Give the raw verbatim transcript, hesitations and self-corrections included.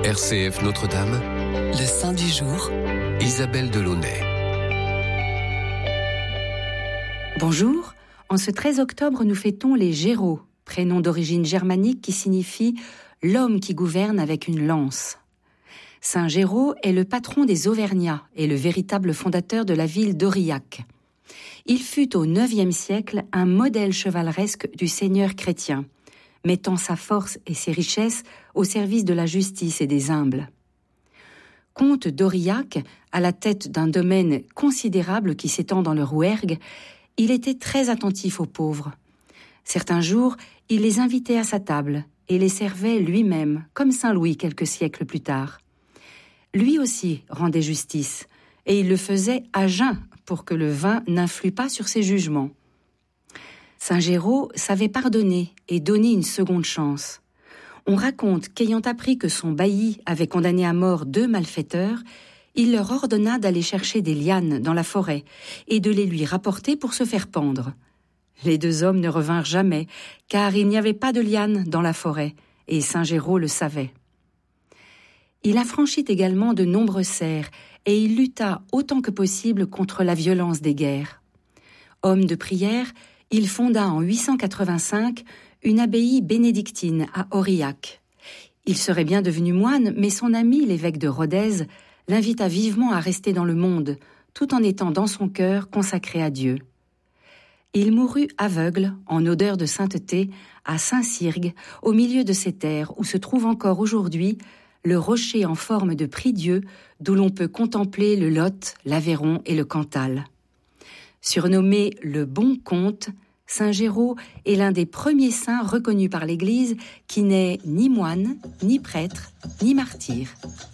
R C F Notre-Dame, le saint du jour, Isabelle Delaunay. Bonjour, en ce treize octobre, nous fêtons les Géraud, prénom d'origine germanique qui signifie « l'homme qui gouverne avec une lance ». Saint Géraud est le patron des Auvergnats et le véritable fondateur de la ville d'Aurillac. Il fut au neuvième siècle un modèle chevaleresque du seigneur chrétien, mettant sa force et ses richesses au service de la justice et des humbles. Comte d'Aurillac, à la tête d'un domaine considérable qui s'étend dans le Rouergue, il était très attentif aux pauvres. Certains jours, il les invitait à sa table et les servait lui-même, comme Saint Louis quelques siècles plus tard. Lui aussi rendait justice, et il le faisait à jeun pour que le vin n'influe pas sur ses jugements. Saint Géraud savait pardonner et donner une seconde chance. On raconte qu'ayant appris que son bailli avait condamné à mort deux malfaiteurs, il leur ordonna d'aller chercher des lianes dans la forêt et de les lui rapporter pour se faire pendre. Les deux hommes ne revinrent jamais, car il n'y avait pas de lianes dans la forêt, et Saint Géraud le savait. Il affranchit également de nombreux serfs, et il lutta autant que possible contre la violence des guerres. Homme de prière, il fonda en huit cent quatre-vingt-cinq une abbaye bénédictine à Aurillac. Il serait bien devenu moine, mais son ami, l'évêque de Rodez, l'invita vivement à rester dans le monde, tout en étant dans son cœur consacré à Dieu. Il mourut aveugle, en odeur de sainteté, à Saint-Sirgue, au milieu de ces terres où se trouve encore aujourd'hui le rocher en forme de prie-dieu d'où l'on peut contempler le Lot, l'Aveyron et le Cantal. Surnommé le Bon Comte, Saint Géraud est l'un des premiers saints reconnus par l'Église qui n'est ni moine, ni prêtre, ni martyr.